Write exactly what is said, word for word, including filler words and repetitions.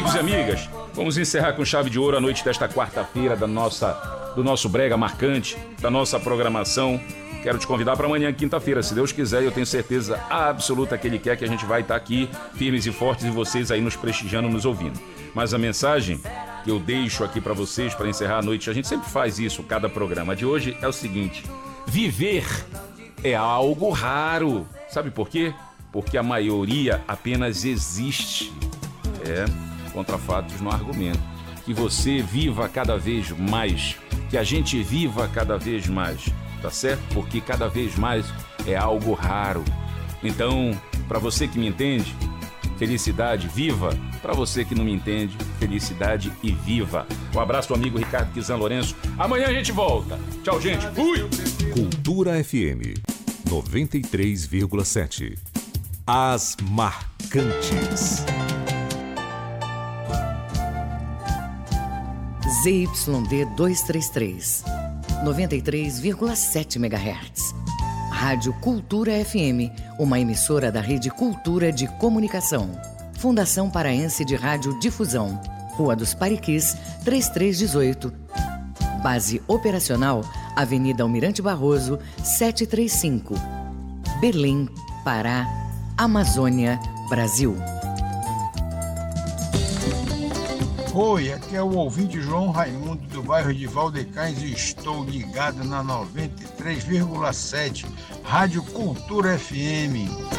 amigos e amigas, vamos encerrar com chave de ouro a noite desta quarta-feira da nossa, do nosso Brega Marcante, da nossa programação. Quero te convidar para amanhã, quinta-feira, se Deus quiser, e eu tenho certeza absoluta que Ele quer, que a gente vai estar aqui, firmes e fortes, e vocês aí nos prestigiando, nos ouvindo. Mas a mensagem que eu deixo aqui para vocês, para encerrar a noite, a gente sempre faz isso, cada programa de hoje, é o seguinte: viver é algo raro. Sabe por quê? Porque a maioria apenas existe. É, contra fatos não argumento. Que você viva cada vez mais, que a gente viva cada vez mais, tá certo? Porque cada vez mais é algo raro. Então, para você que me entende, felicidade, viva. Para você que não me entende, felicidade e viva. Um abraço do amigo Ricardo Kizan Lourenço. Amanhã a gente volta. Tchau, gente. Fui! Cultura F M noventa e três vírgula sete. As Marcantes. Z Y D duzentos e trinta e três, noventa e três vírgula sete megahertz. Rádio Cultura F M, uma emissora da Rede Cultura de Comunicação. Fundação Paraense de Rádio Difusão. Rua dos Pariquis, trinta e três dezoito. Base operacional, Avenida Almirante Barroso, setecentos e trinta e cinco. Belém, Pará, Amazônia, Brasil. Oi, aqui é o ouvinte João Raimundo do bairro de Valdecães e estou ligado na noventa e três vírgula sete, Rádio Cultura F M.